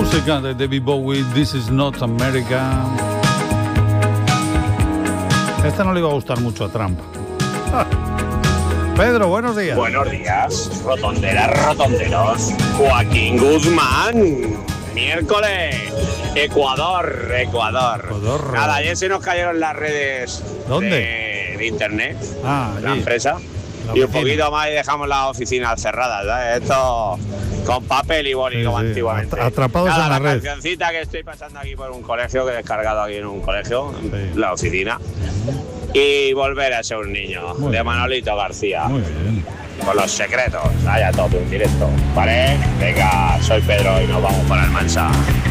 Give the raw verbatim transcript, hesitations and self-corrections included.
música de David Bowie, This is not America. Esta no le iba a gustar mucho a Trump. Pedro, buenos días. Buenos días, rotonderas, rotonderos. Joaquín Guzmán, miércoles, Ecuador, Ecuador. Ecuador. Nada, ayer se nos cayeron las redes. ¿Dónde? De, de internet, Ah, la allí. empresa. La Y un oficina. poquito más y dejamos las oficinas cerradas, ¿sabes? Esto con papel y boli, Sí, como sí, antiguamente. atra- atrapados Nada, en la red. cancioncita que estoy pasando aquí por un colegio, que he descargado aquí en un colegio, Sí. la oficina. Y volver a ser un niño, Muy de bien. Manolito García. Muy bien. Con los secretos, allá todo en directo. ¿Vale? Venga, soy Pedro y nos vamos para el Mansa.